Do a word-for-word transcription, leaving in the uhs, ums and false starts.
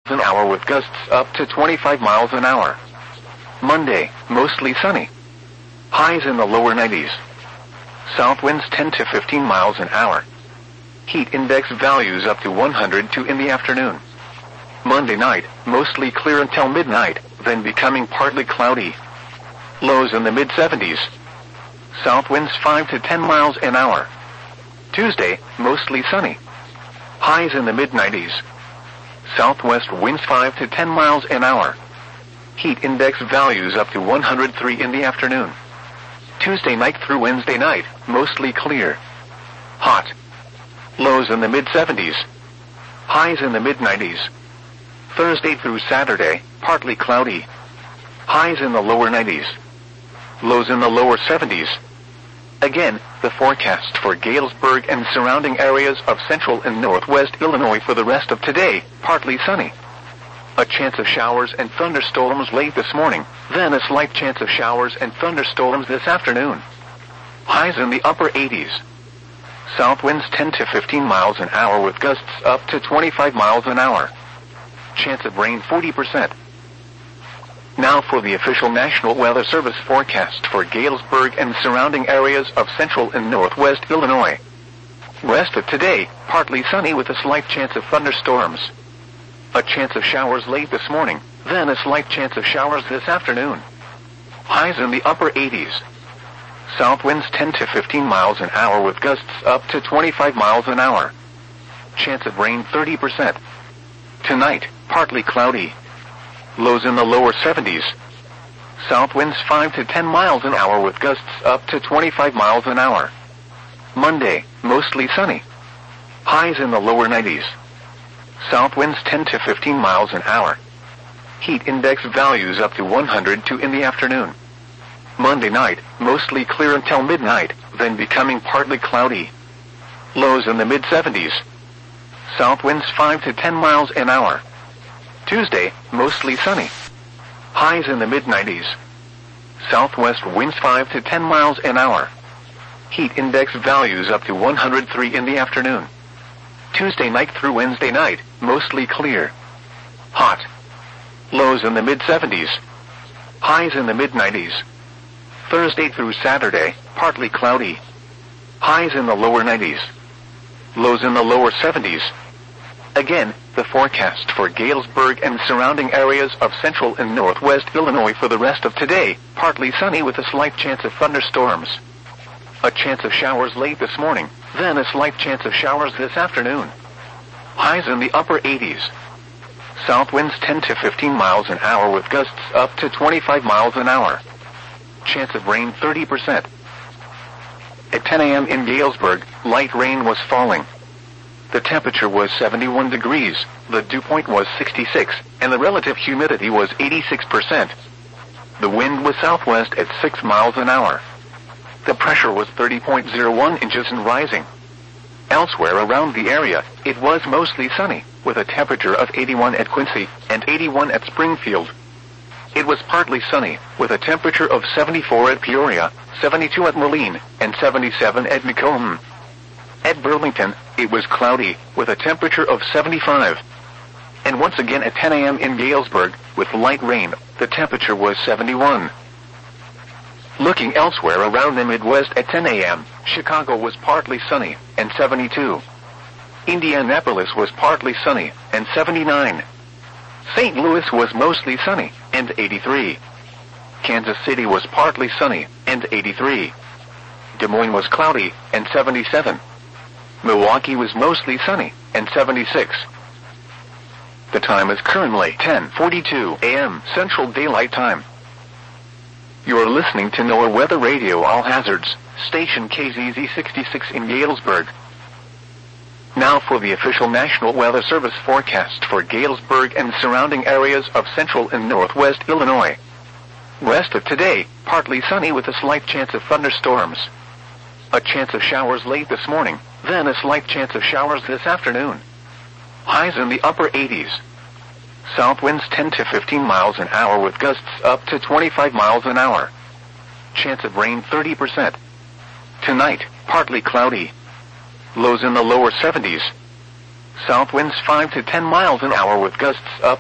an hour with gusts up to twenty-five miles an hour. Monday, mostly sunny. Highs in the lower nineties. South winds ten to fifteen miles an hour. Heat index values up to one hundred two in the afternoon. Monday night, mostly clear until midnight, then becoming partly cloudy. Lows in the mid seventies. South winds five to ten miles an hour. Tuesday, mostly sunny. Highs in the mid nineties. Southwest winds five to ten miles an hour. Heat index values up to one hundred three in the afternoon. Tuesday night through Wednesday night, mostly clear. Hot. Lows in the mid seventies. Highs in the mid nineties. Thursday through Saturday, partly cloudy. Highs in the lower nineties. Lows in the lower seventies. Again, the forecast for Galesburg and surrounding areas of central and northwest Illinois for the rest of today, partly sunny. A chance of showers and thunderstorms late this morning, then a slight chance of showers and thunderstorms this afternoon. Highs in the upper eighties. South winds ten to fifteen miles an hour with gusts up to twenty-five miles an hour. Chance of rain forty percent. Now for the official National Weather Service forecast for Galesburg and surrounding areas of central and northwest Illinois. Rest of today, partly sunny with a slight chance of thunderstorms. A chance of showers late this morning, then a slight chance of showers this afternoon. Highs in the upper eighties. South winds ten to fifteen miles an hour with gusts up to twenty-five miles an hour. Chance of rain thirty percent. Tonight, partly cloudy. Lows in the lower seventies. South winds five to ten miles an hour with gusts up to twenty-five miles an hour. Monday, mostly sunny. Highs in the lower nineties. South winds ten to fifteen miles an hour. Heat index values up to one hundred two in the afternoon. Monday night, mostly clear until midnight, then becoming partly cloudy. Lows in the mid seventies. South winds five to ten miles an hour. Tuesday, mostly sunny. Highs in the mid nineties. Southwest winds five to ten miles an hour. Heat index values up to one hundred three in the afternoon. Tuesday night through Wednesday night, mostly clear. Hot. Lows in the mid seventies. Highs in the mid nineties. Thursday through Saturday, partly cloudy. Highs in the lower nineties. Lows in the lower seventies. Again, the forecast for Galesburg and surrounding areas of central and northwest Illinois for the rest of today, partly sunny with a slight chance of thunderstorms. A chance of showers late this morning, then a slight chance of showers this afternoon. Highs in the upper eighties. South winds ten to fifteen miles an hour with gusts up to twenty-five miles an hour. Chance of rain thirty percent. At ten a.m. in Galesburg, light rain was falling. The temperature was seventy-one degrees, the dew point was sixty-six, and the relative humidity was eighty-six percent. The wind was southwest at six miles an hour. The pressure was thirty point zero one inches and rising. Elsewhere around the area, it was mostly sunny, with a temperature of eighty-one at Quincy and eighty-one at Springfield. It was partly sunny, with a temperature of seventy-four at Peoria, seventy-two at Moline, and seventy-seven at Macomb. At Burlington, it was cloudy, with a temperature of seventy-five. And once again at ten a.m. in Galesburg, with light rain, the temperature was seventy-one. Looking elsewhere around the Midwest at ten a.m., Chicago was partly sunny, and seventy-two. Indianapolis was partly sunny, and seventy-nine. Saint Louis was mostly sunny, and eighty-three. Kansas City was partly sunny, and eighty-three. Des Moines was cloudy, and seventy-seven. Milwaukee was mostly sunny, and seventy-six. The time is currently ten forty-two a.m. Central Daylight Time. You are listening to NOAA Weather Radio All Hazards, station K Z Z sixty-six in Galesburg. Now for the official National Weather Service forecast for Galesburg and surrounding areas of central and northwest Illinois. Rest of today, partly sunny with a slight chance of thunderstorms. A chance of showers late this morning, then a slight chance of showers this afternoon. Highs in the upper eighties. South winds ten to fifteen miles an hour with gusts up to twenty-five miles an hour. Chance of rain thirty percent. Tonight, partly cloudy. Lows in the lower seventies. South winds five to ten miles an hour with gusts up